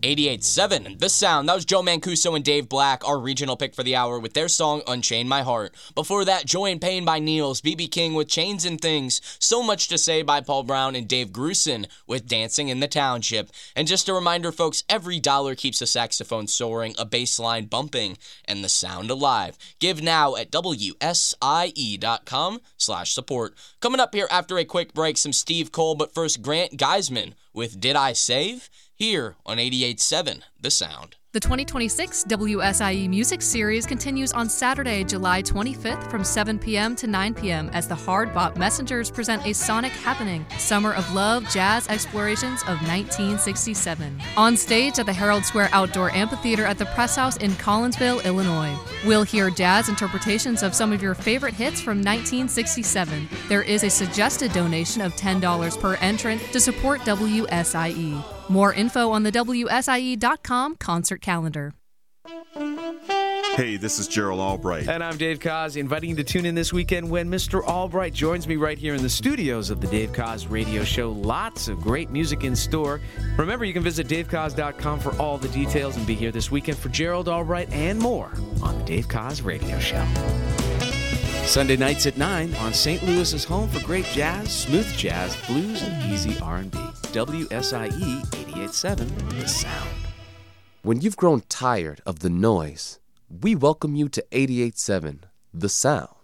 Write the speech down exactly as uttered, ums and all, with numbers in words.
eighty-eight point seven, The Sound. That was Joe Mancuso and Dave Black, our regional pick for the hour, with their song Unchain My Heart. Before that, Joy and Pain by Niels, B B King with Chains and Things, So Much to Say by Paul Brown, and Dave Grusin with Dancing in the Township. And just a reminder, folks, every dollar keeps a saxophone soaring, a bass line bumping, and the sound alive. Give now at W S I E dot com slash support. Coming up here after a quick break, some Steve Cole, but first Grant Geisman with Did I Save? Here on eighty-eight point seven, The Sound. The twenty twenty-six W S I E Music Series continues on Saturday, July twenty-fifth from seven p.m. to nine p.m. as the Hard Bop Messengers present a sonic happening, Summer of Love Jazz Explorations of nineteen sixty-seven. On stage at the Herald Square Outdoor Amphitheater at the Press House in Collinsville, Illinois. We'll hear jazz interpretations of some of your favorite hits from nineteen sixty-seven. There is a suggested donation of ten dollars per entrant to support W S I E. More info on the W S I E dot com concert calendar. Hey, this is Gerald Albright. And I'm Dave Koz, inviting you to tune in this weekend when Mister Albright joins me right here in the studios of the Dave Koz Radio Show. Lots of great music in store. Remember, you can visit Dave Koz dot com for all the details and be here this weekend for Gerald Albright and more on the Dave Koz Radio Show. Sunday nights at nine on Saint Louis's home for great jazz, smooth jazz, blues, and easy R and B. W S I E eighty-eight point seven, The Sound. When you've grown tired of the noise, we welcome you to eighty-eight point seven, The Sound.